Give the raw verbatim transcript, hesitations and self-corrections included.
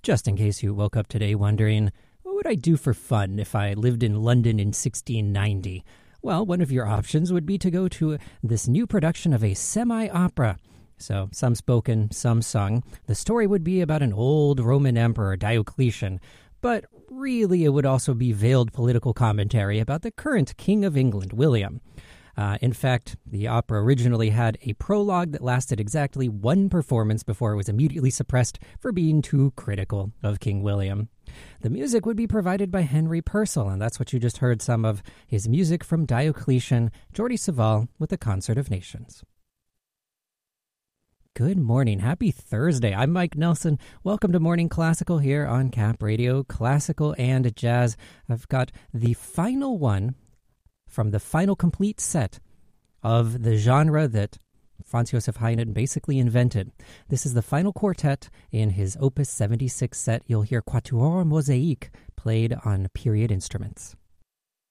Just in case you woke up today wondering, what would I do for fun if I lived in London in sixteen ninety? Well, one of your options would be to go to this new production of a semi-opera. So, some spoken, some sung. The story would be about an old Roman emperor, Diocletian, but really it would also be veiled political commentary about the current King of England, William. Uh, in fact, the opera originally had a prologue that lasted exactly one performance before it was immediately suppressed for being too critical of King William. The music would be provided by Henry Purcell, and that's what you just heard some of his music from Diocletian, Jordi Savall with the Concert of Nations. Good morning. Happy Thursday. I'm Mike Nelson. Welcome to Morning Classical here on Cap Radio, Classical and Jazz. I've got the final one from the final complete set of the genre that Franz Josef Haydn basically invented. This is the final quartet in his Opus seventy-six set. You'll hear Quatuor Mosaïque played on period instruments.